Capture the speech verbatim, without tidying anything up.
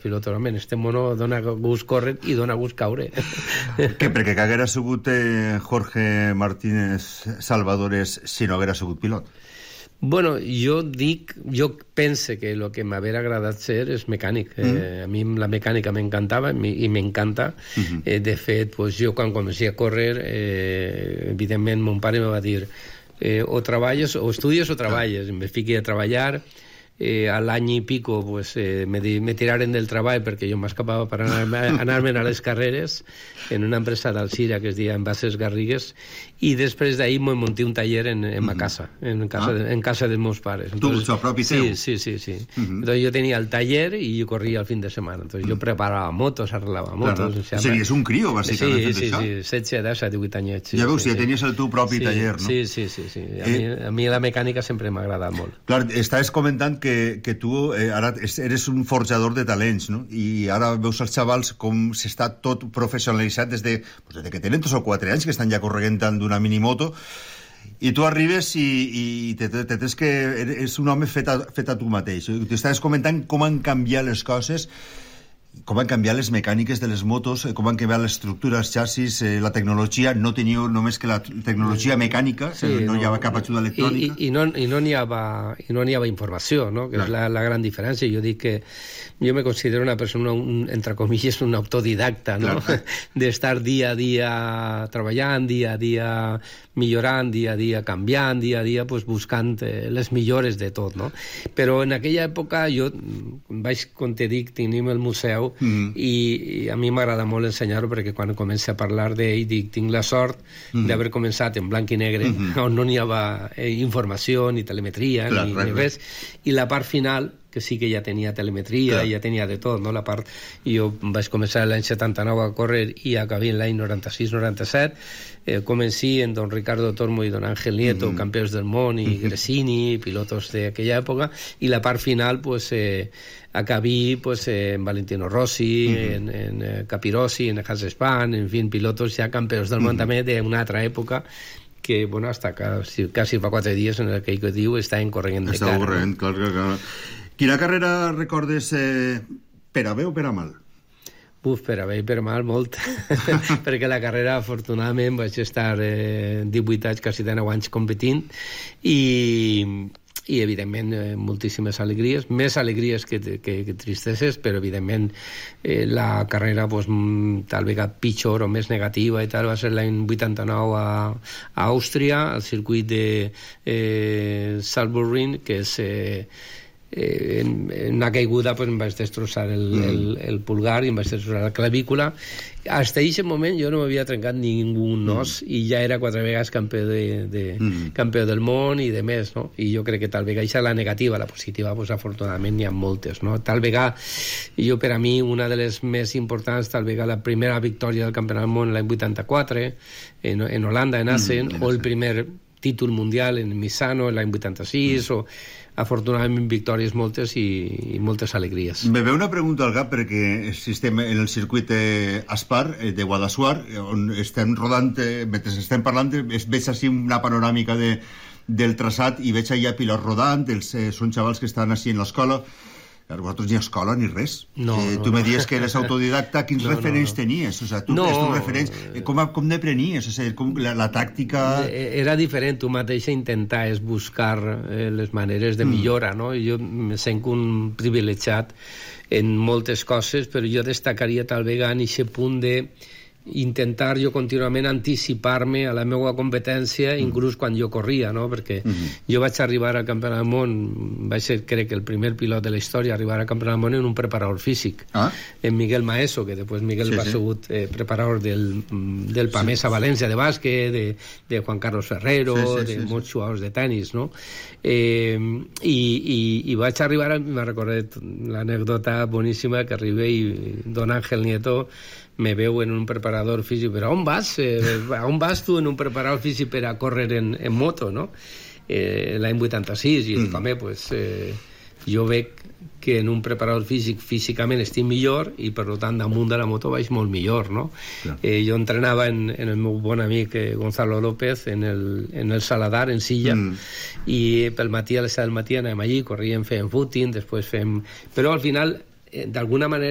pilotos, home, este mono dona gust córrer i dona gust caure. Què, perquè que haguera sigut eh, Jorge Martínez Salvadores si no haguera sigut pilot? Bueno, jo dic, jo pense que el que m'haver agradat ser és mecànic. Mm. Eh, a mi la mecànica m'encantava i m'encanta. Mm-hmm. Eh, de fet, pues, jo quan comencé a córrer, eh, evidentment, mon pare me va dir eh, o treballes, o estudies o treballes. Em fiqué a treballar. Eh, a l'any i pico pues, eh, me, me tiraren del treball perquè jo m'escapava per anar-me'n anar a les carreres en una empresa d'Alcira que es deia Envases Garrigues, i després d'ahir me munté un taller en, en ma casa, en casa, ah. de, en casa dels meus pares. Entonces, tu, el propi teu? Sí, sí, sí. sí. Uh-huh. Entonces, jo tenia el taller i jo corria el fin de setmana. Entonces, jo preparava motos, arreglava motos. Claro. O sigui, és un crio, bàsicament. Sí, sí, sí, setze, disset, divuit anyets. Sí, ja veus, sí, ja sí. tenies el teu propi sí, taller, no? Sí, sí, sí. sí. A, eh... mi, a mi la mecànica sempre m'ha agradat molt. Clar, estaves comentant que, que tu eh, ara eres un forjador de talents, no? I ara veus els xavals com s'està tot professionalitzat des de, pues, des de que tenen tres o quatre anys que estan ja corregent d'una minimoto, i tu arribes i, i te, te, te tens que... és un home fet a, fet a tu mateix. T'estaves comentant com han canviat les coses, com han canviat les mecàniques de les motos, com han canviat l'estructura, els xassis, eh, la tecnologia. No teniu només que la tecnologia mecànica, sí, no, no hi havia cap ajuda electrònica. I, i, i no, i no n'hi havia, i no n'hi havia informació, no? Que no. És la, la gran diferència. Jo dic que jo me considero una persona, un, entre comillas, un autodidacta, no? Claro. D'estar dia a dia treballant, dia a dia millorant, dia a dia canviant, dia a dia pues, buscant eh, les millores de tot, no? Però en aquella època jo vaig, com te dic, tenim el museu mm. i, i a mi m'agrada molt ensenyar-ho perquè quan començo a parlar d'ell dic, tinc la sort mm. d'haver començat en blanc i negre mm-hmm. on no n'hi havia eh, informació ni telemetria Clar, ni, ni res, i la part final que sí que ja tenia telemetria, Clar. Ja tenia de tot, no? La part... Jo vaig començar l'any setanta-nou a córrer i acabé l'any noranta-sis noranta-set. Eh, comencí en don Ricardo Tormo i don Ángel Nieto, mm-hmm. campeons del món, i mm-hmm. Gresini, pilotos d'aquella època, i la part final, pues, eh, acabí pues, eh, en Valentino Rossi, mm-hmm. en, en eh, Capirossi, en Hans Span, en fin, pilotos ja campeons del món mm-hmm. també d'una altra època, que, bueno, hasta quasi, quasi fa quatre dies en el que ell diu estaven corrent de cara. Estava corrent, clar, clar, clar. Quina carrera recordes eh, per a bé o per a mal? Uf, per a bé i per a mal, molt. Perquè la carrera, afortunadament, vaig estar eh, divuit anys, quasi dinou anys competint, i, i evidentment, eh, moltíssimes alegries, més alegries que, que, que tristeses, però, evidentment, eh, la carrera, pues, tal vegada pitjor o més negativa i tal, va ser l'any vuitanta-nou a, a Àustria, al circuit de eh, Salzburg, que és... Eh, Eh, en, en una caiguda pues, em vaig destrossar el, mm. el, el pulgar i em vaig destrossar la clavícula. Hasta aquest moment jo no m'havia trencat ningú nos mm. i ja era quatre vegades campió, de, de, mm. campió del món i de més, no? I jo crec que tal vegada això és la negativa, la positiva pues, afortunadament n'hi ha moltes, no? Tal vegada jo per a mi una de les més importants, tal vegada la primera victòria del campionat del món l'any vuitanta-quatre en, en Holanda, en Assen, mm. o el primer títol mundial en Misano l'any vuitanta-sis, mm. o afortunadament victòries moltes i, i moltes alegries. Me ve una pregunta al cap perquè estem en el circuit Aspar de Guadassuar, on estem rodant, mentre estem parlant, veig així una panoràmica de, del traçat i veig allà pilots rodant, els, eh, són xavals que estan així en l'escola. Vosaltres ni escola ni res. No, eh, no, tu no. me dies que eres autodidacta, quins no, referents no, no. tenies? O sea, tu, no, els referents, eh, com, com n'aprenies? O sea, com la, la tàctica... Era diferent, tu mateixa intentaves buscar eh, les maneres de millora, mm. no? Jo me sento un privilegiat en moltes coses, però jo destacaria tal vegada en aquest punt de intentar jo contínuament anticipar-me a la meva competència, mm. inclús quan jo corria, no? Perquè mm-hmm. jo vaig arribar al Campionat del Món, vaig ser, crec, el primer pilot de la història a arribar al Campionat del Món en un preparador físic, ah? en Miguel Maeso, que després Miguel sí, va sí. sigut eh, preparador del, del Pamesa sí. València de bàsquet, de, de Juan Carlos Ferrero, sí, sí, de sí, molts sí. jugadors de tenis, no? Eh, i, i, i vaig arribar, me recordo l'anècdota boníssima que arribé i don Ángel Nieto me veu en un preparador físic, però on vas? Eh, on vas tu en un preparador físic per a córrer en, en moto, no? Eh, l'any vuitanta-sis, i mm. dic, home, pues, eh, jo veig que en un preparador físic físicament estic millor i per tant damunt de la moto vaig molt millor, no? Yeah. Eh, jo entrenava en, en el meu bon amic eh, Gonzalo López en el, en el Saladar, en Silla, mm. i pel matí a les set del matí anàvem allí, corríem, fèiem footing, després fèiem... Però al final, eh, d'alguna manera